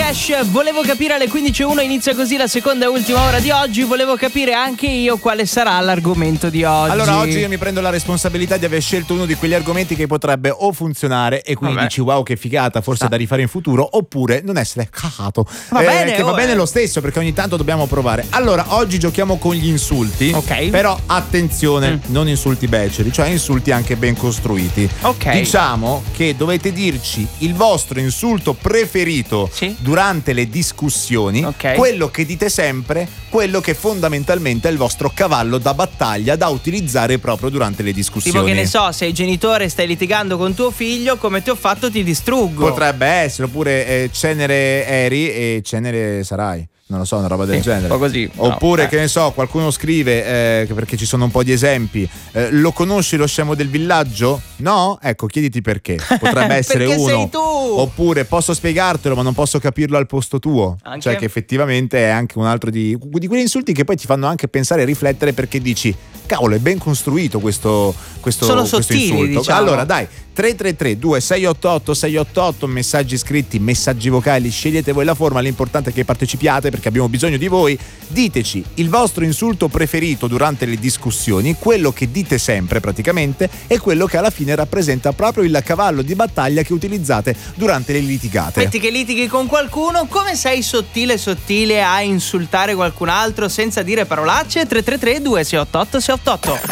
Cash. Volevo capire alle 15.01, inizia così la seconda e ultima ora di oggi. Volevo capire anche io quale sarà l'argomento di oggi. Allora, oggi io mi prendo la responsabilità di aver scelto uno di quegli argomenti che potrebbe o funzionare e quindi dici wow che figata, forse da rifare in futuro, oppure non essere cagato. Va bene, che va bene lo stesso, perché ogni tanto dobbiamo provare. Allora, oggi giochiamo con gli insulti. Ok. Però attenzione, non insulti beceri, cioè insulti anche ben costruiti. Ok. Diciamo che dovete dirci il vostro insulto preferito durante le discussioni, quello che dite sempre, quello che fondamentalmente è il vostro cavallo da battaglia da utilizzare proprio durante le discussioni. Tipo, che ne so, sei genitore, stai litigando con tuo figlio, come ti ho fatto ti distruggo. Potrebbe essere, oppure cenere eri e cenere sarai. Non lo so, una roba del genere. Un po' così. Oppure, che ne so, qualcuno scrive, perché ci sono un po' di esempi, lo conosci lo scemo del villaggio? No? Ecco, chiediti perché. Potrebbe essere perché uno. sei tu? Oppure posso spiegartelo ma non posso capirlo al posto tuo. Anche. Cioè che effettivamente è anche un altro di quegli insulti che poi ti fanno anche pensare e riflettere, perché dici cavolo, è ben costruito questo sono sottili, insulto. diciamo. Allora dai, 333-2688-688, messaggi scritti, messaggi vocali, scegliete voi la forma, l'importante è che partecipiate perché abbiamo bisogno di voi. Diteci il vostro insulto preferito durante le discussioni, quello che dite sempre praticamente, e quello che alla fine rappresenta proprio il cavallo di battaglia che utilizzate durante le litigate. Metti che litighi con qualcuno, come sei sottile a insultare qualcun altro senza dire parolacce? 333-2688-688.